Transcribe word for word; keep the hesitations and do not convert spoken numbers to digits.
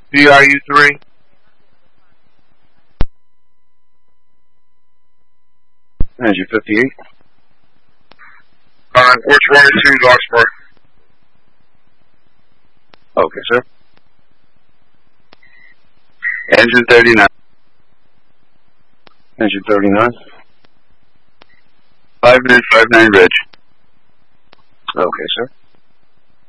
D I U three. Engine fifty-eight. Uh, which one is two, Oxford? Okay, sir. Engine thirty-nine. Engine thirty-nine. five nine five nine Ridge. Okay, sir.